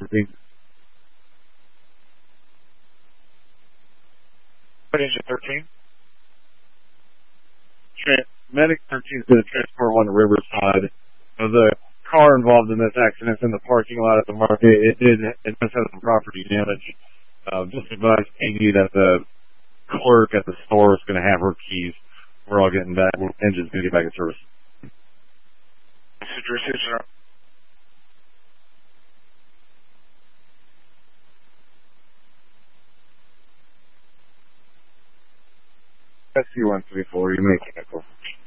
13. What engine 13? Medic 13 is going to transport one to Riverside. The car involved in this accident is in the parking lot at the market. It does have some property damage. Just advise KD that the clerk at the store is going to have her keys. We're all getting back. Engine's going to get back in service. SC-134, you're making a call.